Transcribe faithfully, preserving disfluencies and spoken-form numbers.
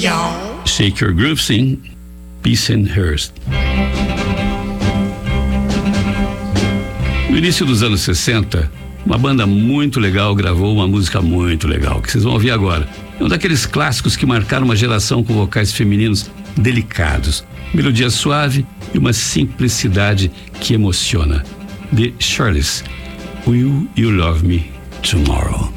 Shake Your Groove, sim. Peace and Hurst. No início dos anos sessenta, uma banda muito legal gravou uma música muito legal, que vocês vão ouvir agora. É um daqueles clássicos que marcaram uma geração com vocais femininos delicados, melodia suave e uma simplicidade que emociona. The Shirley's, Will You Love Me Tomorrow?